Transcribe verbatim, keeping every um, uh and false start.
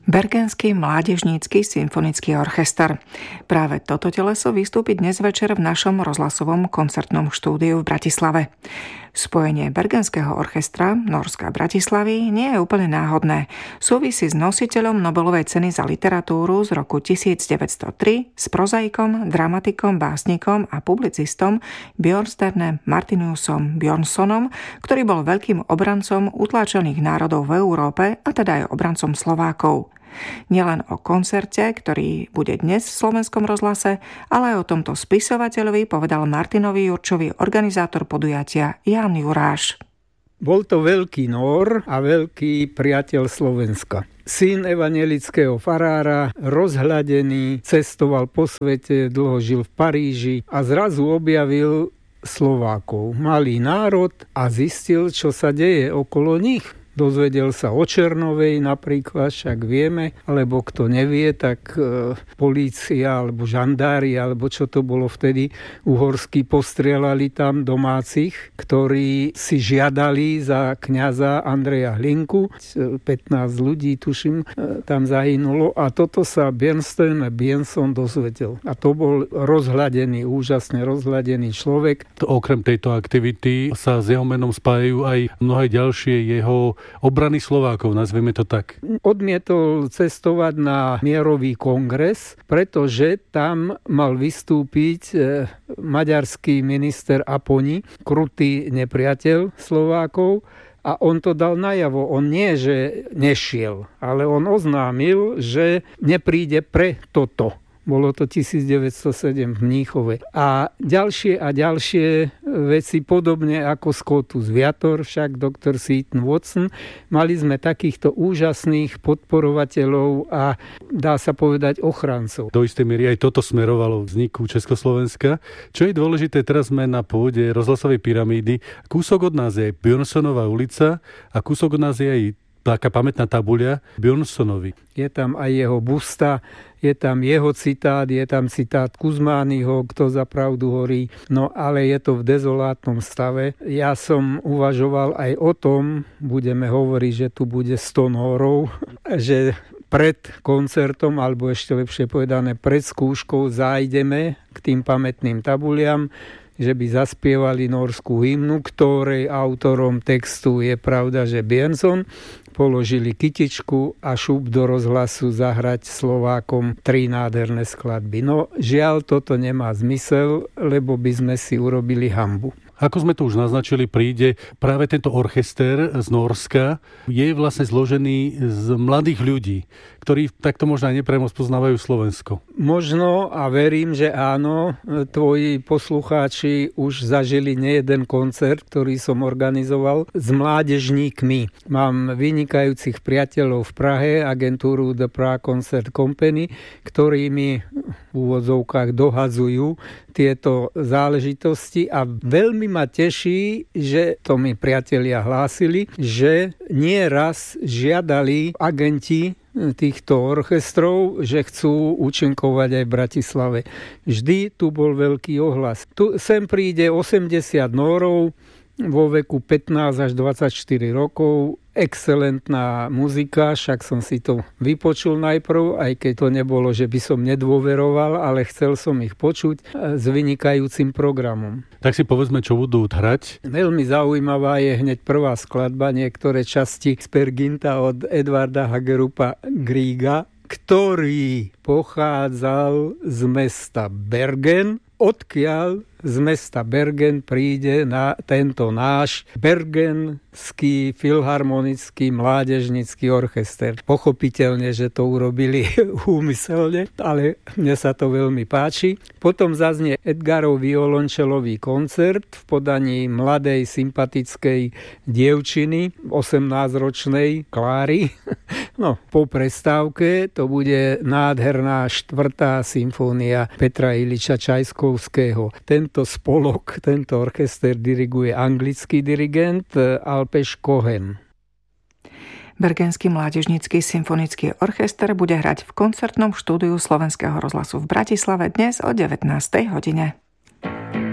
Bergenský mládežnícky symfonický orchester. Práve toto teleso vystúpi dnes večer v našom rozhlasovom koncertnom štúdiu v Bratislave. Spojenie Bergenského orchestra Nórska Bratislavy nie je úplne náhodné. Súvisí s nositeľom Nobelovej ceny za literatúru z roku devätnásťstotri, s prozaikom, dramatikom, básnikom a publicistom Björnsternem Martiniusom Björnssonom, ktorý bol veľkým obrancom utláčaných národov v Európe, a teda aj obrancom Slovákov. Nielen o koncerte, ktorý bude dnes v Slovenskom rozhlase, ale aj o tomto spisovateľovi povedal Martinovi Jurčovi organizátor podujatia Ján Juráš. Bol to veľký Nór a veľký priateľ Slovenska. Syn evanjelického farára, rozhľadený, cestoval po svete, dlho žil v Paríži a zrazu objavil Slovákov, malý národ, a zistil, čo sa deje okolo nich. Dozvedel sa o Černovej napríklad, však vieme, alebo kto nevie, tak e, polícia alebo žandári, alebo čo to bolo vtedy, uhorskí postrieľali tam domácich, ktorí si žiadali za kňaza Andreja Hlinku. pätnásť ľudí, tuším, e, tam zahynulo, a toto sa Björnstern a Björnsson dozvedel. A to bol rozhľadený, úžasne rozhľadený človek. Okrem tejto aktivity sa s jeho menom spájajú aj mnohé ďalšie jeho obrany Slovákov, nazveme to tak. Odmietol cestovať na mierový kongres, pretože tam mal vystúpiť maďarský minister Aponi, krutý nepriateľ Slovákov, a on to dal najavo. On nie, že nešiel, ale on oznámil, že nepríde pre toto. Bolo to devätnásťstosedem v Mníchove. A ďalšie a ďalšie veci, podobne ako Scotus Viator, však doktor Seton Watson. Mali sme takýchto úžasných podporovateľov a dá sa povedať ochrancov. Do istej miery aj toto smerovalo vzniku Československa. Čo je dôležité, teraz sme na pôde rozhlasovej pyramídy. Kúsok od nás je Björnssonová ulica a kúsok od nás je aj taká pamätná tabuľa Björnssonovi. Je tam aj jeho busta, je tam jeho citát, je tam citát Kuzmányho, kto za pravdu horí, no ale je to v dezolátnom stave. Ja som uvažoval aj o tom, budeme hovoriť, že tu bude sto Nórov, že pred koncertom, alebo ešte lepšie povedané pred skúškou, zájdeme k tým pamätným tabuliam, že by zaspievali nórskú hymnu, ktorej autorom textu je pravda, že Björnsson. Položili kytičku a šup do rozhlasu zahrať Slovákom tri nádherné skladby. No žiaľ, toto nemá zmysel, lebo by sme si urobili hanbu. Ako sme to už naznačili, príde práve tento orchester z Nórska. Je vlastne zložený z mladých ľudí, ktorí takto možno aj nepriamo spoznávajú Slovensko. Možno, a verím, že áno. Tvoji poslucháči už zažili nejeden koncert, ktorý som organizoval s mládežníkmi. Mám vynikajúcich priateľov v Prahe, agentúru The Prague Concert Company, ktorí mi v úvodzovkách dohadzujú tieto záležitosti, a veľmi ma teší, že to mi priatelia hlásili, že nie raz žiadali agenti týchto orchestrov, že chcú účinkovať aj v Bratislave. Vždy tu bol veľký ohlas. Tu sem príde osemdesiat Nórov vo veku pätnásť až dvadsaťštyri rokov. Excelentná muzika, však som si to vypočul najprv, aj keď to nebolo, že by som nedôveroval, ale chcel som ich počuť s vynikajúcim programom. Tak si povedzme, čo budú hrať. Veľmi zaujímavá je hneď prvá skladba, niektoré časti z Per Ginta od Edvarda Hagerupa Griega, ktorý pochádzal z mesta Bergen, odkiaľ z mesta Bergen príde na tento náš Bergenský filharmonický mládežnícky orchester. Pochopiteľne, že to urobili úmyselne, ale mne sa to veľmi páči. Potom zaznie Edgarov violončelový koncert v podaní mladej sympatickej dievčiny, osemnásťročnej Kláry. No, po prestávke to bude nádherná štvrtá symfónia Petra Iliča Čajkovského. Tento spolok, tento orchester diriguje anglický dirigent Alpeš Cohen. Bergenský mládežnícky symfonický orchester bude hrať v koncertnom štúdiu Slovenského rozhlasu v Bratislave dnes o devätnástej hodine.